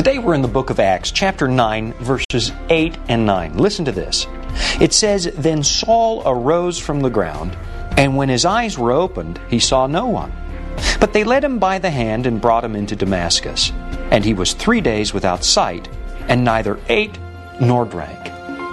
Today we're in the book of Acts, chapter 9, verses 8 and 9. Listen to this. It says, "Then Saul arose from the ground, and when his eyes were opened, he saw no one. But they led him by the hand and brought him into Damascus. And he was 3 days without sight, and neither ate nor drank."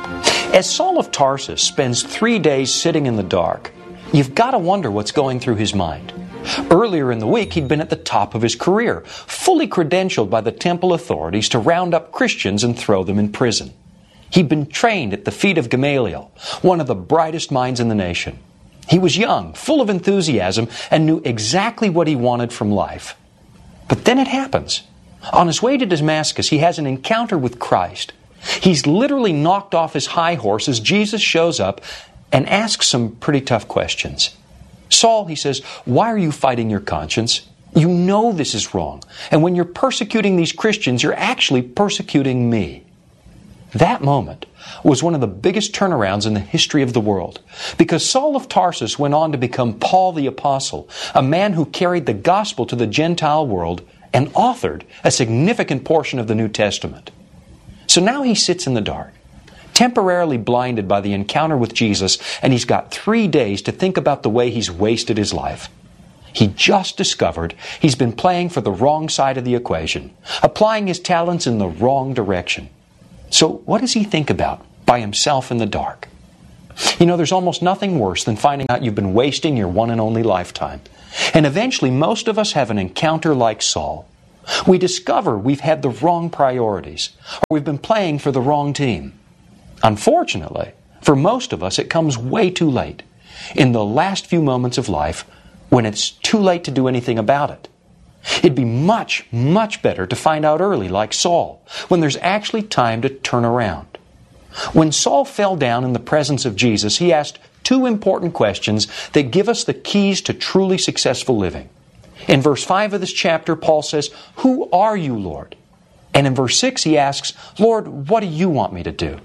As Saul of Tarsus spends 3 days sitting in the dark, you've got to wonder what's going through his mind. Earlier in the week, he'd been at the top of his career, fully credentialed by the temple authorities to round up Christians and throw them in prison. He'd been trained at the feet of Gamaliel, one of the brightest minds in the nation. He was young, full of enthusiasm, and knew exactly what he wanted from life. But then it happens. On his way to Damascus, he has an encounter with Christ. He's literally knocked off his high horse as Jesus shows up and asks some pretty tough questions. "Saul," he says, "why are you fighting your conscience? You know this is wrong. And when you're persecuting these Christians, you're actually persecuting me." That moment was one of the biggest turnarounds in the history of the world, because Saul of Tarsus went on to become Paul the Apostle, a man who carried the gospel to the Gentile world and authored a significant portion of the New Testament. So now he sits in the dark, temporarily blinded by the encounter with Jesus, and he's got 3 days to think about the way he's wasted his life. He just discovered he's been playing for the wrong side of the equation, applying his talents in the wrong direction. So what does he think about by himself in the dark? You know, there's almost nothing worse than finding out you've been wasting your one and only lifetime. And eventually most of us have an encounter like Saul. We discover we've had the wrong priorities, or we've been playing for the wrong team. Unfortunately, for most of us, it comes way too late, in the last few moments of life, when it's too late to do anything about it. It'd be much, much better to find out early, like Saul, when there's actually time to turn around. When Saul fell down in the presence of Jesus, he asked 2 important questions that give us the keys to truly successful living. In verse 5 of this chapter, Paul says, "Who are you, Lord?" And in verse 6, he asks, "Lord, what do you want me to do?"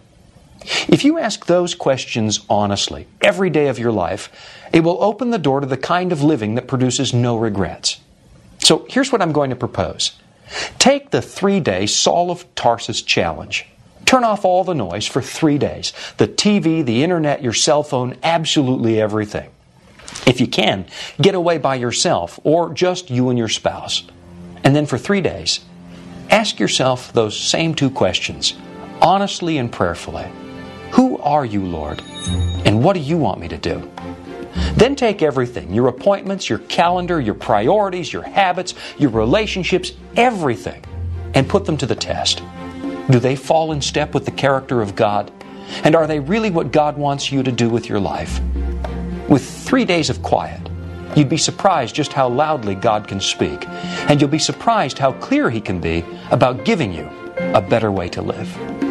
If you ask those questions honestly, every day of your life, it will open the door to the kind of living that produces no regrets. So here's what I'm going to propose. Take the 3-day Saul of Tarsus challenge. Turn off all the noise for 3 days. The TV, the internet, your cell phone, absolutely everything. If you can, get away by yourself or just you and your spouse. And then for 3 days, ask yourself those same 2 questions, honestly and prayerfully. Who are you, Lord? And what do you want me to do? Then take everything, your appointments, your calendar, your priorities, your habits, your relationships, everything, and put them to the test. Do they fall in step with the character of God? And are they really what God wants you to do with your life? With 3 days of quiet, you'd be surprised just how loudly God can speak. And you'll be surprised how clear He can be about giving you a better way to live.